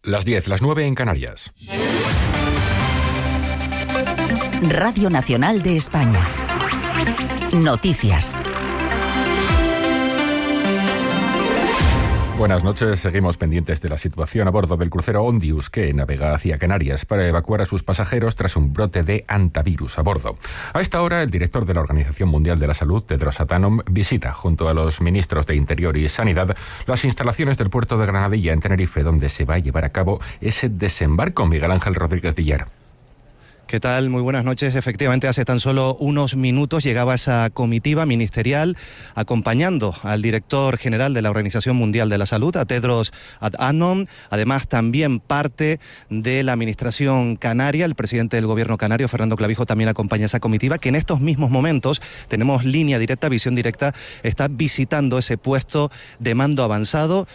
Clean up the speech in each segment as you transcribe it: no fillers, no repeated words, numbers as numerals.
Las 10, las 9 en Canarias. Radio Nacional de España. Noticias. Buenas noches. Seguimos pendientes de la situación a bordo del crucero Ondius, que navega hacia Canarias para evacuar a sus pasajeros tras un brote de hantavirus a bordo. A esta hora, el director de la Organización Mundial de la Salud, Tedros Adhanom, visita, junto a los ministros de Interior y Sanidad, las instalaciones del puerto de Granadilla, en Tenerife, donde se va a llevar a cabo ese desembarco. Miguel Ángel Rodríguez Villar. ¿Qué tal? Muy buenas noches. Efectivamente, hace tan solo unos minutos llegaba esa comitiva ministerial acompañando al director general de la Organización Mundial de la Salud, a Tedros Adhanom. Además, también parte de la administración canaria. El presidente del gobierno canario, Fernando Clavijo, también acompaña esa comitiva, que en estos mismos momentos, tenemos línea directa, visión directa, está visitando ese puesto de mando avanzado,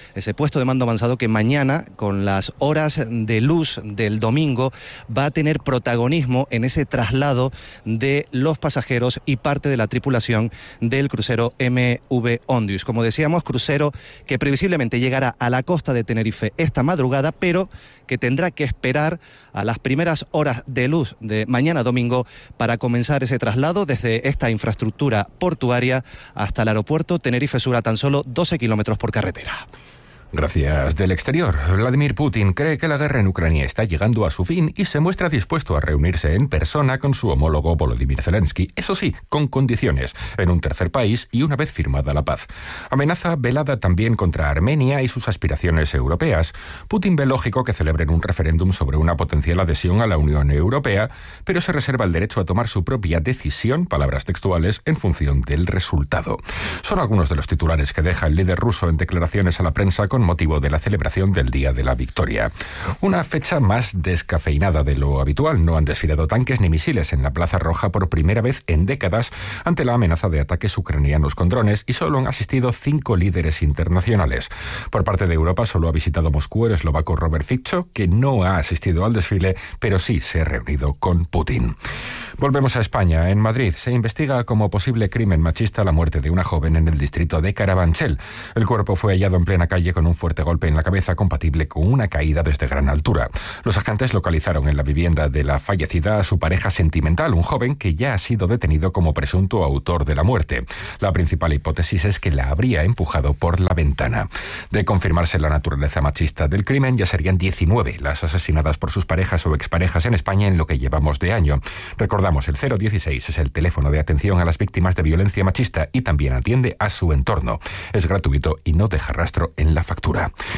que mañana, con las horas de luz del domingo, va a tener protagonismo en ese traslado de los pasajeros y parte de la tripulación del crucero MV Ondius. Como decíamos, crucero que previsiblemente llegará a la costa de Tenerife esta madrugada, pero que tendrá que esperar a las primeras horas de luz de mañana domingo para comenzar ese traslado desde esta infraestructura portuaria hasta el aeropuerto Tenerife Sur, a tan solo 12 kilómetros por carretera. Gracias. Del exterior, Vladimir Putin cree que la guerra en Ucrania está llegando a su fin y se muestra dispuesto a reunirse en persona con su homólogo Volodymyr Zelensky, eso sí, con condiciones, en un tercer país y una vez firmada la paz. Amenaza velada también contra Armenia y sus aspiraciones europeas. Putin ve lógico que celebren un referéndum sobre una potencial adhesión a la Unión Europea, pero se reserva el derecho a tomar su propia decisión, palabras textuales, en función del resultado. Son algunos de los titulares que deja el líder ruso en declaraciones a la prensa con motivo de la celebración del Día de la Victoria. Una fecha más descafeinada de lo habitual. No han desfilado tanques ni misiles en la Plaza Roja por primera vez en décadas ante la amenaza de ataques ucranianos con drones, y solo han asistido 5 líderes internacionales. Por parte de Europa solo ha visitado Moscú el eslovaco Robert Fico, que no ha asistido al desfile, pero sí se ha reunido con Putin. Volvemos a España. En Madrid se investiga como posible crimen machista la muerte de una joven en el distrito de Carabanchel. El cuerpo fue hallado en plena calle con un fuerte golpe en la cabeza compatible con una caída desde gran altura. Los agentes localizaron en la vivienda de la fallecida a su pareja sentimental, un joven que ya ha sido detenido como presunto autor de la muerte. La principal hipótesis es que la habría empujado por la ventana. De confirmarse la naturaleza machista del crimen, ya serían 19 las asesinadas por sus parejas o exparejas en España en lo que llevamos de año. Recordamos, el 016 es el teléfono de atención a las víctimas de violencia machista y también atiende a su entorno. Es gratuito y no deja rastro en la factura.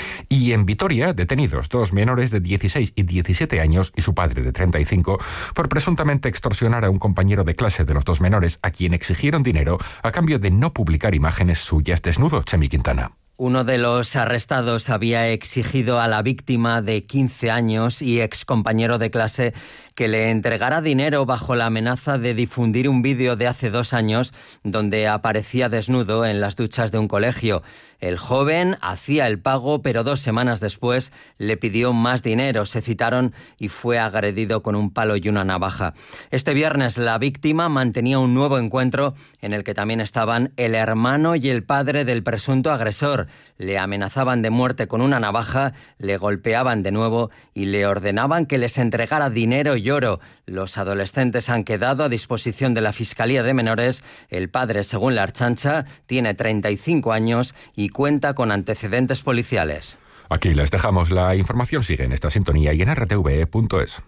Y en Vitoria, detenidos 2 menores de 16 y 17 años y su padre de 35 por presuntamente extorsionar a un compañero de clase de los 2 menores, a quien exigieron dinero a cambio de no publicar imágenes suyas desnudo. Chemi Quintana. Uno de los arrestados había exigido a la víctima de 15 años y excompañero de clase que le entregara dinero bajo la amenaza de difundir un vídeo de hace 2 años donde aparecía desnudo en las duchas de un colegio. El joven hacía el pago, pero 2 semanas después le pidió más dinero. Se citaron y fue agredido con un palo y una navaja. Este viernes la víctima mantenía un nuevo encuentro en el que también estaban el hermano y el padre del presunto agresor. Le amenazaban de muerte con una navaja, le golpeaban de nuevo y le ordenaban que les entregara dinero y oro. Los adolescentes han quedado a disposición de la Fiscalía de Menores. El padre, según la Ertzaintza, tiene 35 años y cuenta con antecedentes policiales. Aquí les dejamos. La información sigue en esta sintonía y en rtve.es.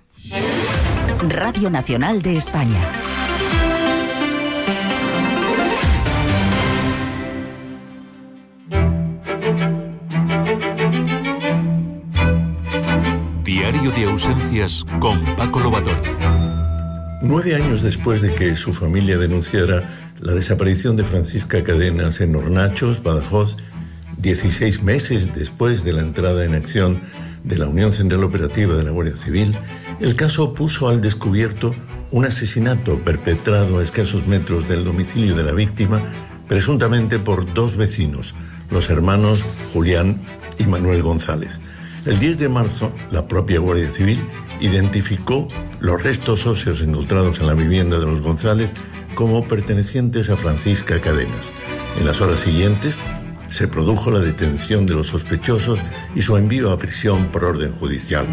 Radio Nacional de España. Diario de ausencias con Paco Lobatón. 9 años después de que su familia denunciara la desaparición de Francisca Cadenas en Hornachos, Badajoz, 16 meses después de la entrada en acción de la Unión Central Operativa de la Guardia Civil, el caso puso al descubierto un asesinato perpetrado a escasos metros del domicilio de la víctima, presuntamente por 2 vecinos, los hermanos Julián y Manuel González. El 10 de marzo, la propia Guardia Civil identificó los restos óseos encontrados en la vivienda de los González como pertenecientes a Francisca Cadenas. En las horas siguientes, se produjo la detención de los sospechosos y su envío a prisión por orden judicial.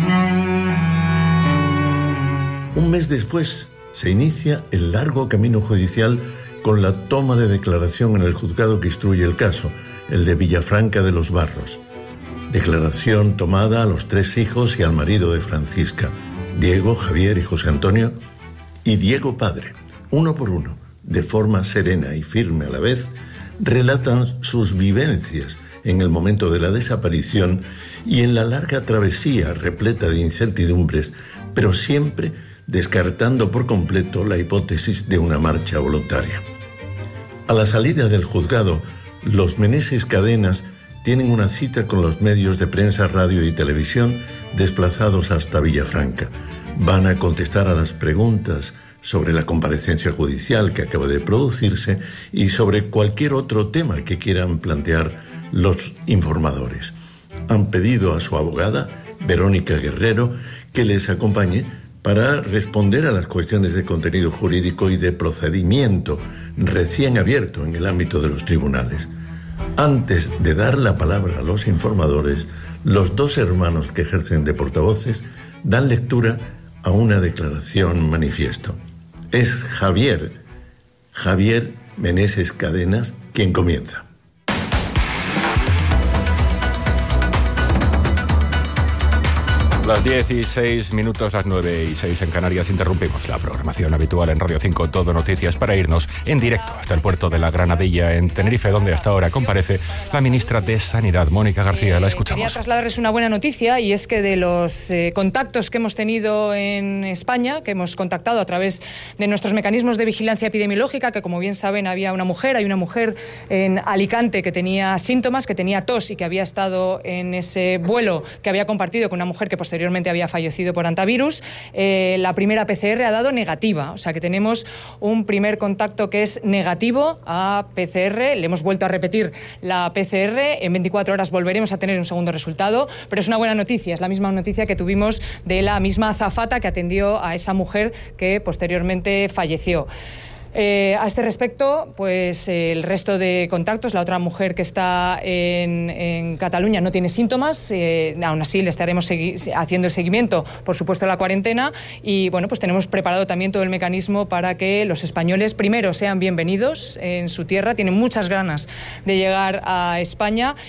Un mes después se inicia el largo camino judicial con la toma de declaración en el juzgado que instruye el caso, el de Villafranca de los Barros. Declaración tomada a los 3 hijos y al marido de Francisca, Diego, Javier y José Antonio, y Diego padre, uno por uno, de forma serena y firme a la vez, relatan sus vivencias en el momento de la desaparición y en la larga travesía repleta de incertidumbres, pero siempre descartando por completo la hipótesis de una marcha voluntaria. A la salida del juzgado, los Meneses Cadenas tienen una cita con los medios de prensa, radio y televisión desplazados hasta Villafranca. Van a contestar a las preguntas sobre la comparecencia judicial que acaba de producirse y sobre cualquier otro tema que quieran plantear los informadores. Han pedido a su abogada, Verónica Guerrero, que les acompañe para responder a las cuestiones de contenido jurídico y de procedimiento recién abierto en el ámbito de los tribunales. Antes de dar la palabra a los informadores, los 2 hermanos que ejercen de portavoces dan lectura a una declaración manifiesto. Es Javier Meneses Cadenas quien comienza. Las 16 minutos, las 9:06 en Canarias, interrumpimos la programación habitual en Radio 5 Todo Noticias para irnos en directo hasta el puerto de la Granadilla en Tenerife, donde hasta ahora comparece la ministra de Sanidad, Mónica García. La escuchamos. Quería trasladarles una buena noticia, y es que de los contactos que hemos tenido en España, que hemos contactado a través de nuestros mecanismos de vigilancia epidemiológica, que como bien saben hay una mujer en Alicante que tenía síntomas, que tenía tos y que había estado en ese vuelo que había compartido con una mujer que posteriormente había fallecido por hantavirus. La primera PCR ha dado negativa, o sea que tenemos un primer contacto que es negativo a PCR. Le hemos vuelto a repetir la PCR, en 24 horas volveremos a tener un segundo resultado, pero es una buena noticia, es la misma noticia que tuvimos de la misma azafata que atendió a esa mujer que posteriormente falleció. A este respecto, pues el resto de contactos, la otra mujer que está en Cataluña no tiene síntomas, aún así le estaremos haciendo el seguimiento, por supuesto, la cuarentena, y bueno, pues tenemos preparado también todo el mecanismo para que los españoles primero sean bienvenidos en su tierra, tienen muchas ganas de llegar a España,